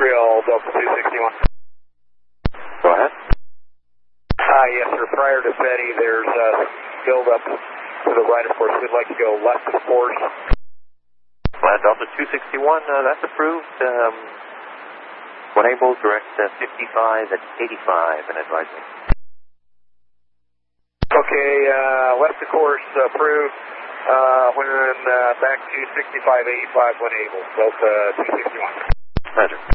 Montreal, Delta 261. Go ahead. Yes, sir. Prior to Betty, there's build up to the right, of course. We'd like to go left of course. Delta 261, that's approved. When able, direct 55 at 85 and advising. Okay, left of course, approved. When back to 65, 85 when able. Delta 261. Roger.